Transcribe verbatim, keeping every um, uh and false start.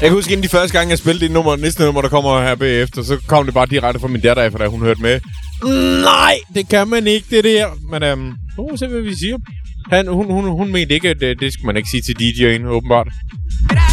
Jeg kan huske, en af de første gange, jeg spillede det nummer, næste nummer, der kommer her bagefter, så kom det bare direkte fra min datter af, for da hun hørte med. Nej, det kan man ikke, det der. Men øhm, nu må vi se, hvad vi siger. Han, hun, hun, hun mente ikke, at det, det skal man ikke sige til D J'en, åbenbart.